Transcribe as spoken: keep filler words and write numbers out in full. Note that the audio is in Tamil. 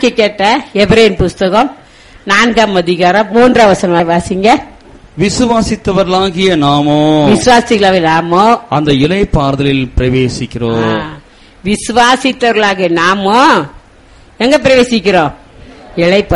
வாசிக்க கேட்ட எபிரேயர் புஸ்தகம் நான்காம் அதிகாரம் மூன்றாம் வசனம் வாசிங்க. விசுவாசித்தவர்களாகிய நாமோ விசுவாசிகளாக நாமோ அந்த இளைப்பாறுதலில் பிரவேசிக்கிறோம். விசுவாசித்தவர்களாகிய நாமோ எங்க பிரவேசிக்கிறோம்? இளைப்பாறுதல்.